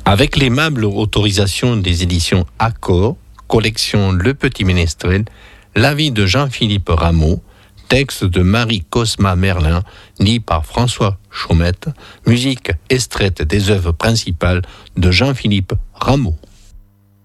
Avec l'aimable autorisation des éditions Accor, collection Le Petit Ménestrel, la vie de Jean-Philippe Rameau, texte de Marie Cosma Merlin, dit par François Chaumette, musique extraite des œuvres principales de Jean-Philippe Rameau.